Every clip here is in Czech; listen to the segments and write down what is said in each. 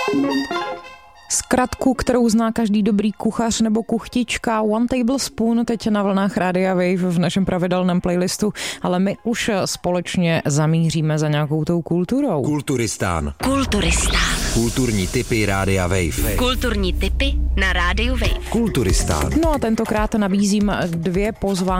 Zkratku, kterou zná každý dobrý kuchař nebo kuchtička, One Tablespoon, teď na vlnách Rádia Wave v našem pravidelném playlistu, ale my už společně zamíříme za nějakou tou kulturou. Kulturistán. Kulturní tipy Rádia Wave. Kulturní tipy na Rádiu Wave. Kulturistán. No a tentokrát nabízím dvě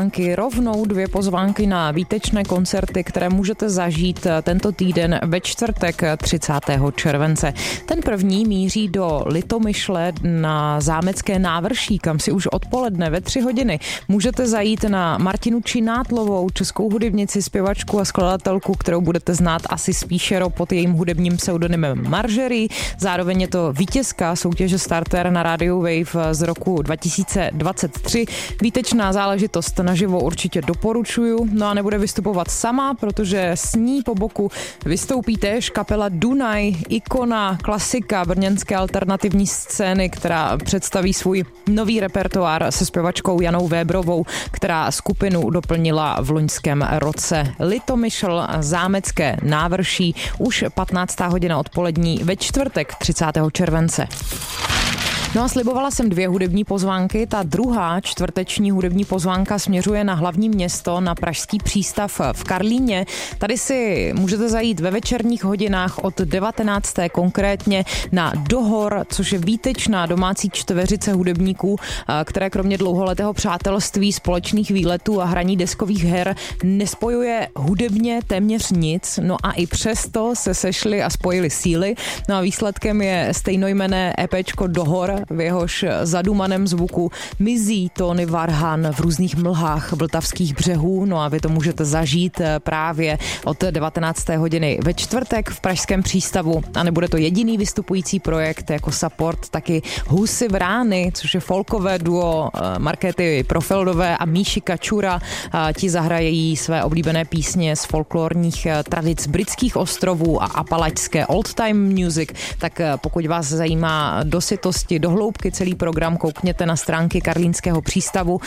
pozvánky na výtečné koncerty, které můžete zažít tento týden ve čtvrtek 30. července. Ten první míří do Litomyšle na Zámecké návrší, kam si už odpoledne ve 3 hodiny můžete zajít na Martinu Činátlovou, českou hudebnici, zpěvačku a skladatelku, kterou budete znát asi spíše pod jejím hudebním pseudonymem Marjorie. Zároveň je to vítězka soutěže Starter na Radio Wave z roku 2023. Výtečná záležitost, naživo určitě doporučuju. No a nebude vystupovat sama, protože s ní po boku vystoupí též kapela Dunaj, ikona, klasika brněnské alternativní scény, která představí svůj nový repertoár se zpěvačkou Janou Vébrovou, která skupinu doplnila v loňském roce. Litomyšl, Zámecké návrší, už 15. hodina odpolední ve čtvrtek 30. července. No a slibovala jsem 2 hudební pozvánky, ta druhá čtvrteční hudební pozvánka směřuje na hlavní město, na pražský přístav v Karlíně. Tady si můžete zajít ve večerních hodinách od 19. konkrétně na Dohor, což je výtečná domácí čtveřice hudebníků, které kromě dlouholetého přátelství, společných výletů a hraní deskových her nespojuje hudebně téměř nic, no a i přesto se sešli a spojili síly. No a výsledkem je stejnojmenné EPčko Dohor, v jehož zadumaném zvuku mizí tóny varhan v různých mlhách vltavských břehů, no a vy to můžete zažít právě od 19. hodiny ve čtvrtek v pražském přístavu a nebude to jediný vystupující projekt jako support, taky Husy Vrány, což je folkové duo Markéty Profeldové a Míši Kačura, ti zahrají své oblíbené písně z folklorních tradic britských ostrovů a apalačské old time music, tak pokud vás zajímá do sytosti, do hloubky celý program, koukněte na stránky Karlínského přístavu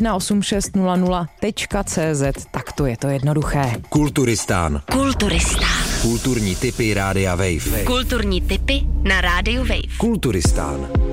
18600.cz, tak to je to jednoduché. Kulturistán. Kulturní tipy Rádia Wave. Kulturní tipy na Rádiu Wave. Kulturistán.